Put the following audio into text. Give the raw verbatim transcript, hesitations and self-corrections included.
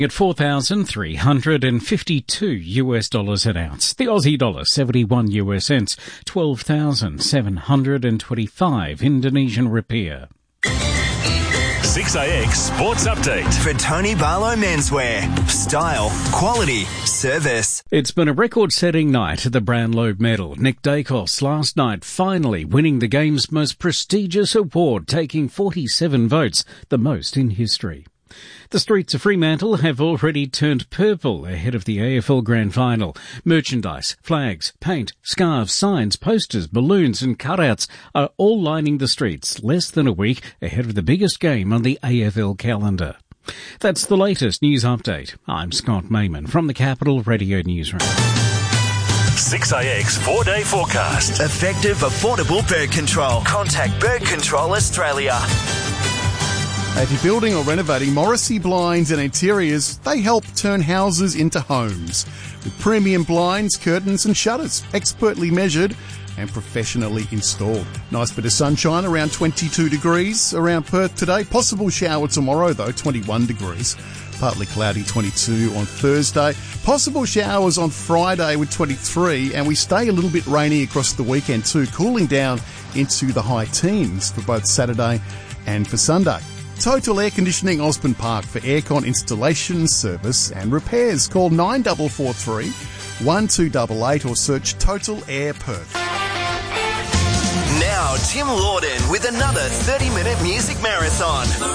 At four thousand three hundred fifty-two US dollars an ounce. The Aussie dollar seventy-one U S cents, twelve thousand seven hundred twenty-five Indonesian rupiah. six A X Sports Update. For Tony Barlow Menswear. Style, quality, service. It's been a record-setting night at the Brownlow Medal. Nick Dacos last night finally winning the game's most prestigious award, taking forty-seven votes, the most in history. The streets of Fremantle have already turned purple ahead of the A F L Grand Final. Merchandise, flags, paint, scarves, signs, posters, balloons and cutouts are all lining the streets less than a week ahead of the biggest game on the A F L calendar. That's the latest news update. I'm Scott Mayman from the Capital Radio Newsroom. six A X four-day forecast. Effective, affordable bird control. Contact Bird Control Australia. If you're building or renovating, Morrissey Blinds and Interiors, they help turn houses into homes. With premium blinds, curtains and shutters, expertly measured and professionally installed. Nice bit of sunshine, around twenty-two degrees around Perth today. Possible shower tomorrow though, twenty-one degrees. Partly cloudy, twenty-two on Thursday. Possible showers on Friday with twenty-three, and we stay a little bit rainy across the weekend too, cooling down into the high teens for both Saturday and for Sunday. Total Air Conditioning Osborne Park for aircon installation, service and repairs. Call nine four four three, one two eight eight or search Total Air Perth. Now Tim Lawden with another thirty minute music marathon.